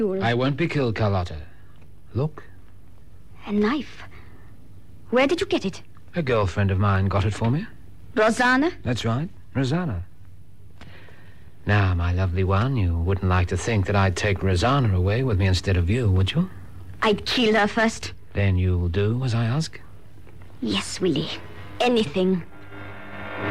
I won't be killed, Carlotta. Look. A knife. Where did you get it? A girlfriend of mine got it for me. Rosanna? That's right, Rosanna. Now, my lovely one, you wouldn't like to think that I'd take Rosanna away with me instead of you, would you? I'd kill her first. Then you'll do as I ask? Yes, Willie. Anything.